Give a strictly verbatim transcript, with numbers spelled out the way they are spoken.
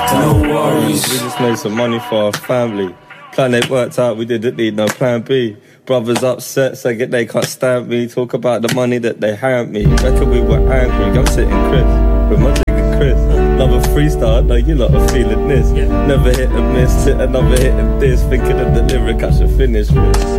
no worries. We just made some money for our family. Plan it worked out, we didn't need no plan B. Brothers upset, saying they can't stand me. Talk about the money that they hand me. Reckon we were angry, I'm sitting Chris with my nigga Chris. Love a freestyle, I know you lot are feeling this. Never hit and miss, hit another hit and this. Thinking of the lyric I should finish with.